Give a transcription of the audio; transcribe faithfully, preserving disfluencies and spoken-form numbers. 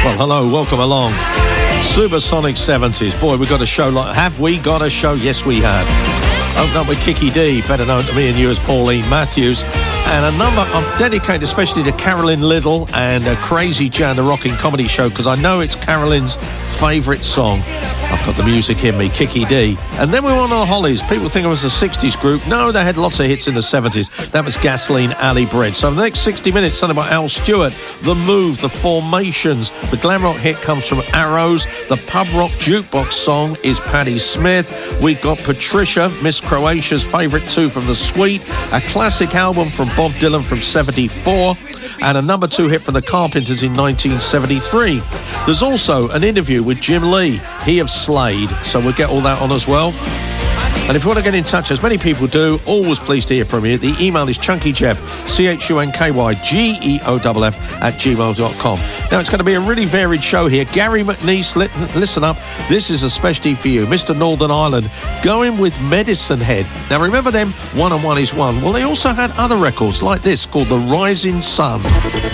Well, hello, welcome along. Supersonic seventies. Boy, we got a show like... Have we got a show? Yes, we have. Open up with Kiki D, better known to me and you as Pauline Matthews. And a number I'm dedicated especially to Carolyn Liddell and a Crazy Jan, the rocking comedy show, because I know it's Carolyn's favourite song. I've got the music in me, Kiki D. And then we went on the Hollies. People think it was a sixties group. No, they had lots of hits in the seventies. That was Gasoline Alley Bread. So the next sixty minutes, something by Al Stewart, The Move, The Formations. The glam rock hit comes from Arrows. The pub rock jukebox song is Patti Smith. We got Patricia, Miss Croatia's favourite too, from The Sweet. A classic album from Bob Dylan from seventy-four. And a number two hit from the Carpenters in nineteen seventy-three. There's also an interview with Jim Lee, he of Slade, so we'll get all that on as well. And if you want to get in touch, as many people do, always pleased to hear from you. The email is chunkyjeff, C H U N K Y G E O F F, at gmail dot com. Now, it's going to be a really varied show here. Gary McNeese, li- listen up. This is especially for you. Mister Northern Ireland, going with Medicine Head. Now, remember them? One and One is One. Well, they also had other records like this called The Rising Sun.